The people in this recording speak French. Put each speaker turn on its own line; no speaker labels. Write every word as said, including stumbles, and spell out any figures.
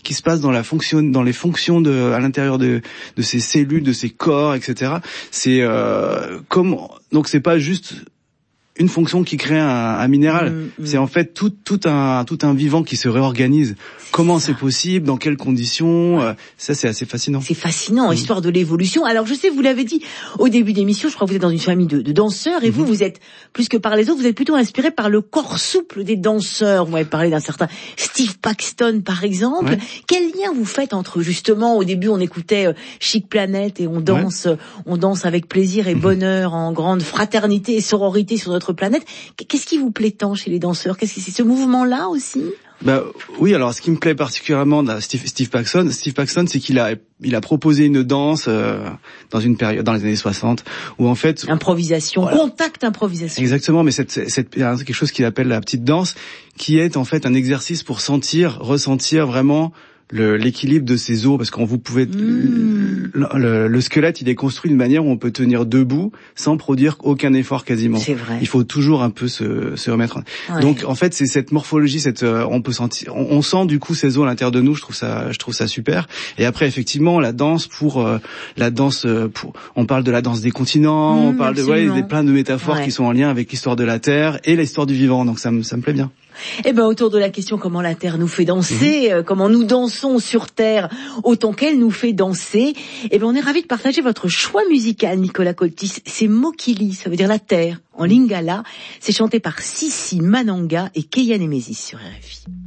qui se passe dans la fonction, dans les fonctions de, à l'intérieur de, de ces cellules, de ces corps, et cetera. C'est euh, comme donc c'est pas juste une fonction qui crée un, un minéral. Mmh, mmh. C'est en fait tout, tout un, tout un vivant qui se réorganise. C'est Comment ça. c'est possible? Dans quelles conditions? Ouais. Ça, c'est assez fascinant.
C'est fascinant, mmh. histoire de l'évolution. Alors, je sais, vous l'avez dit au début d'émission, je crois que vous êtes dans une famille de, de danseurs, et mmh. vous, vous êtes, plus que par les autres, vous êtes plutôt inspiré par le corps souple des danseurs. Vous m'avez parlé d'un certain Steve Paxton, par exemple. Ouais. Quel lien vous faites entre, justement, au début, on écoutait euh, Chic Planet et on danse, ouais. on danse avec plaisir et bonheur, mmh. en grande fraternité et sororité sur notre planète. Qu'est-ce qui vous plaît tant chez les danseurs? Qu'est-ce que c'est ce mouvement-là aussi?
Bah oui, alors ce qui me plaît particulièrement dans Steve, Steve Paxton, Steve Paxton, c'est qu'il a il a proposé une danse euh, dans une période dans les années soixante où en fait
improvisation, voilà. contact improvisation.
Exactement, mais cette cette quelque chose qu'il appelle la petite danse, qui est en fait un exercice pour sentir, ressentir vraiment le, l'équilibre de ses os, parce qu'on vous pouvez mmh. le, le, le squelette il est construit d'une manière où on peut tenir debout sans produire aucun effort quasiment.
C'est vrai.
Il faut toujours un peu se, se remettre. Ouais. Donc en fait c'est cette morphologie, cette euh, on peut sentir, on, on sent du coup ces os à l'intérieur de nous. Je trouve ça, je trouve ça super. Et après effectivement la danse pour euh, la danse pour, on parle de la danse des continents, mmh, on parle absolument. de ouais, des plein de métaphores ouais. qui sont en lien avec l'histoire de la Terre et l'histoire du vivant. Donc ça me ça me plaît bien.
Eh ben, autour de la question comment la Terre nous fait danser, mmh. euh, comment nous dansons sur Terre autant qu'elle nous fait danser, eh ben, on est ravis de partager votre choix musical, Nicolas Coltis. C'est Mokili, ça veut dire la Terre, en lingala. C'est chanté par Sissi Mananga et Keya Nemesis sur R F I.